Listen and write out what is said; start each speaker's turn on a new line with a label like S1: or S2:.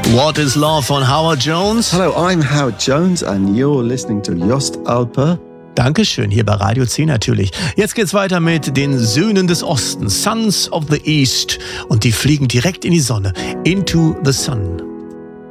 S1: What is Love von Howard Jones?
S2: Hello, I'm Howard Jones and you're listening to Jost Alper.
S1: Dankeschön, hier bei Radio 10 natürlich. Jetzt geht's weiter mit den Söhnen des Ostens, Sons of the East. Und die fliegen direkt in die Sonne, into the sun.